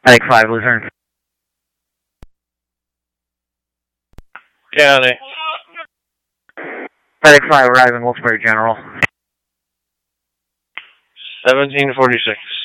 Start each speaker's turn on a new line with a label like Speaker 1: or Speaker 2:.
Speaker 1: Attic 5, Luzerne.
Speaker 2: County.
Speaker 1: Attic 5, arriving Wilkes-Barre General.
Speaker 2: 1746.